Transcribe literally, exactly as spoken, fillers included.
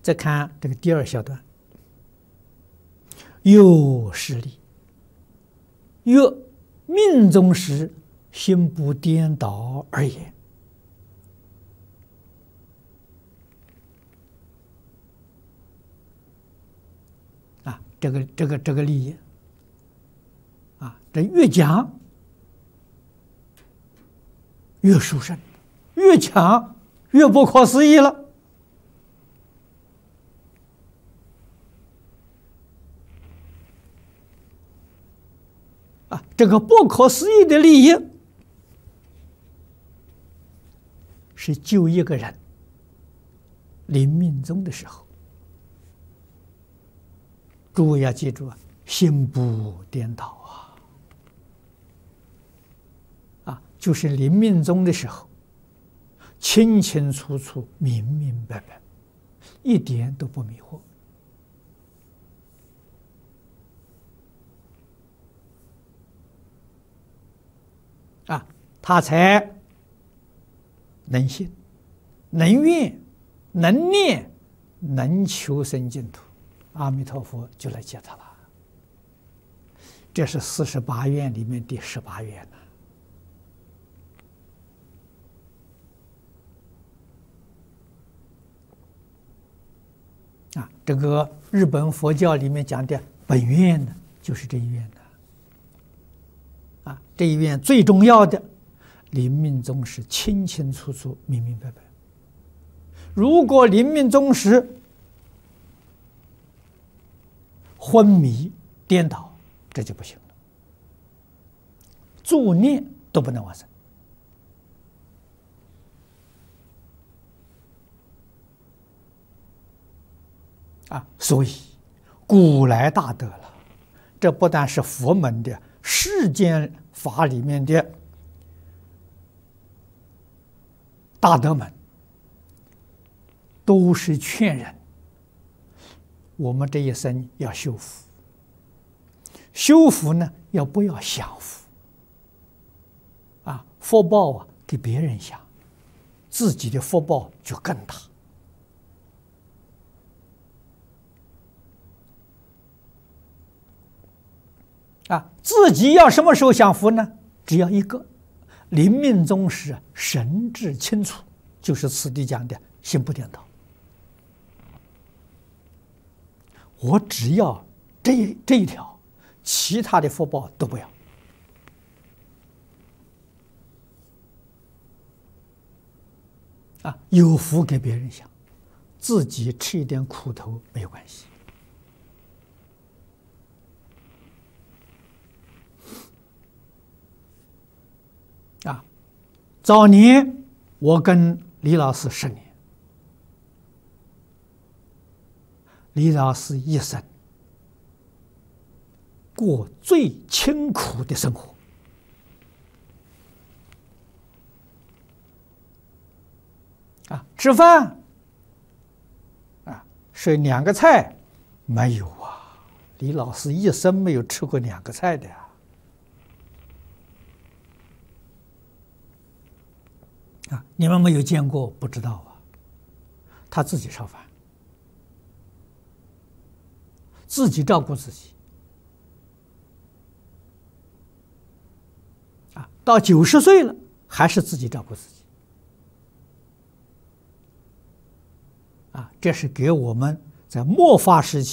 再看这个第二小段，又是理，曰命中时，心不颠倒而言。啊，这个这个这个理也，啊，这越讲越殊胜，越讲越不可思议了。啊，这个不可思议的利益是救一个人临命终的时候，诸位要记住啊，心不颠倒啊，啊，就是临命终的时候，清清楚楚、明明白白，一点都不迷惑。啊，他才能信、能愿、能念、能求生净土，阿弥陀佛就来接他了。这是四十八愿里面第十八愿呢。啊，这个日本佛教里面讲的本愿呢，就是这一愿的。啊，这一愿最重要的，临命终时清清楚楚、明明白白。如果临命终时昏迷颠倒，这就不行了，助念都不能完成。啊，所以古来大德了，这不但是佛门的世间法里面的大德们，都是劝人，我们这一生要修福。修福呢，要不要享福？啊，福报啊，给别人享，自己的福报就更大。啊，自己要什么时候享福呢？只要一个，临命终时神志清楚，就是此地讲的心不颠倒。我只要这这一条，其他的福报都不要。啊，有福给别人享，自己吃一点苦头没有关系。啊，早年我跟李老师十年，李老师一生过最清苦的生活。啊，吃饭啊，是两个菜没有啊？李老师一生没有吃过两个菜的呀。啊，你们没有见过，不知道啊。他自己烧饭，自己照顾自己。啊，到九十岁了，还是自己照顾自己。啊，这是给我们在末法时期